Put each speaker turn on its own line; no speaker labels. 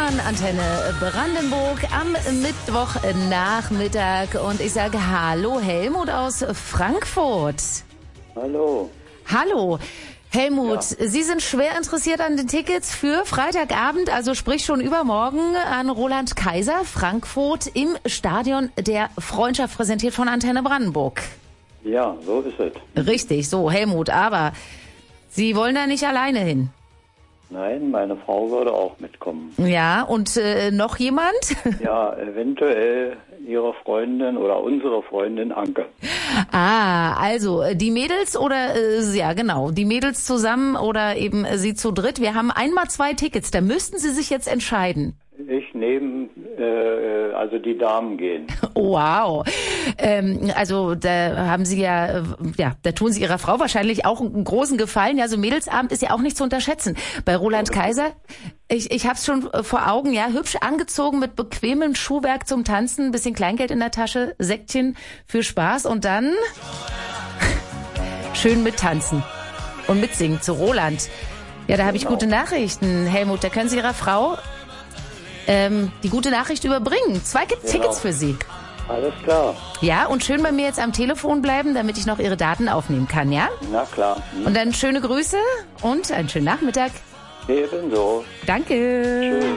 an Antenne Brandenburg am Mittwochnachmittag und ich sage Hallo Helmut aus Frankfurt.
Hallo.
Hallo. Helmut, ja. Sie sind schwer interessiert an den Tickets für Freitagabend, also sprich schon übermorgen an Roland Kaiser, Frankfurt im Stadion der Freundschaft, präsentiert von Antenne Brandenburg.
Ja, so ist es.
Richtig, so Helmut, aber Sie wollen da nicht alleine hin?
Nein, meine Frau würde auch mitkommen.
Ja, und noch jemand?
Ja, eventuell Ihre Freundin oder unsere Freundin Anke.
Ah, also die Mädels oder, ja genau, die Mädels zusammen oder eben Sie zu dritt. Wir haben einmal 2 Tickets, da müssten Sie sich jetzt entscheiden.
Ich nehme, also die Damen gehen.
Wow. Also da haben Sie ja, da tun Sie Ihrer Frau wahrscheinlich auch einen großen Gefallen. Ja, so Mädelsabend ist ja auch nicht zu unterschätzen. Bei Roland Kaiser, ich hab's schon vor Augen, ja, hübsch angezogen mit bequemem Schuhwerk zum Tanzen, bisschen Kleingeld in der Tasche, Säckchen für Spaß und dann schön mittanzen und mitsingen zu Roland. Ja, da habe ich gute Nachrichten, Helmut. Da können Sie Ihrer Frau die gute Nachricht überbringen. 2 Tickets für Sie.
Alles klar.
Ja, und schön bei mir jetzt am Telefon bleiben, damit ich noch Ihre Daten aufnehmen kann, ja?
Na klar.
Und dann schöne Grüße und einen schönen Nachmittag.
Ebenso.
Danke.
Tschüss.